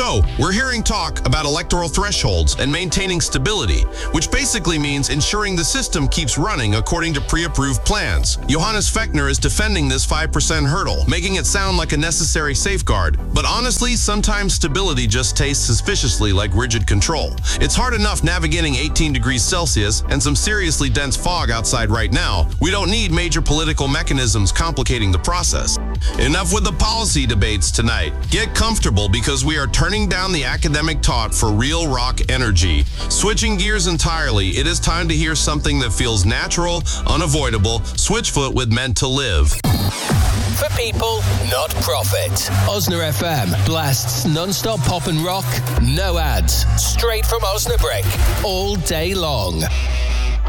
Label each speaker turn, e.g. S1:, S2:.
S1: So, we're hearing talk about electoral thresholds and maintaining stability, which basically means ensuring the system keeps running according to pre-approved plans. Johannes Fechner is defending this 5% hurdle, making it sound like a necessary safeguard. But honestly, sometimes stability just tastes suspiciously like rigid control. It's hard enough navigating 18 degrees Celsius and some seriously dense fog outside right now. We don't need major political mechanisms complicating the process. Enough with the policy debates tonight. Get comfortable because we are turning down the academic talk for real rock energy. Switching gears entirely, it is time to hear something that feels natural, unavoidable. Switchfoot with Meant to Live.
S2: For people, not profit. Osna FM blasts non-stop pop and rock, no ads, straight from Osnabrück, all day long.